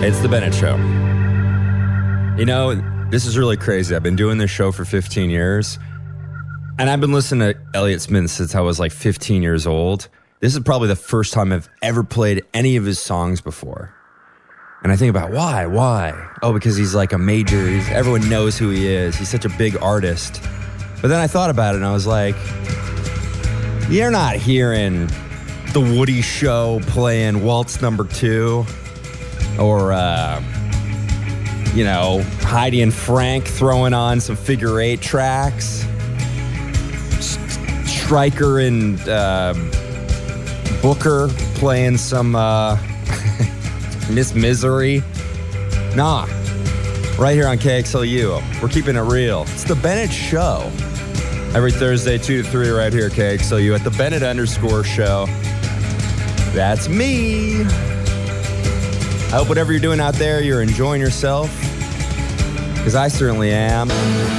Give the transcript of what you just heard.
It's The Bennett Show. You know, this is really crazy. I've been doing this show for 15 years, and I've been listening to Elliott Smith since I was like 15 years old. This is probably the first time I've ever played any of his songs before. And I think about why? Oh, because he's like a major. Everyone knows who he is. He's such a big artist. But then I thought about it, and I was like, you're not hearing The Woody Show playing Waltz Number 2 or, Heidi and Frank throwing on some figure 8 tracks. Stryker and Booker playing some Miss Misery. Nah, right here on KXLU. We're keeping it real. It's The Bennett Show. Every Thursday, 2 to 3 right here at KXLU at the Bennett_show. That's me. I hope whatever you're doing out there, you're enjoying yourself. Because I certainly am.